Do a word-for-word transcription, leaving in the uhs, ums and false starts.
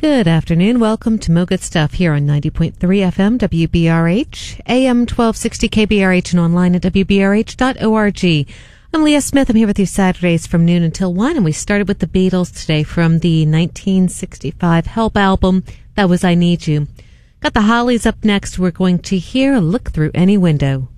Good afternoon. Welcome to Mo Good Stuff here on ninety point three F M W B R H, A M twelve sixty K B R H, and online at W B R H dot org. I'm Leah Smith. I'm here with you Saturdays from noon until one, and we started with the Beatles today from the nineteen sixty-five Help album. That was I Need You. Got the Hollies up next. We're going to hear Look Through Any Window.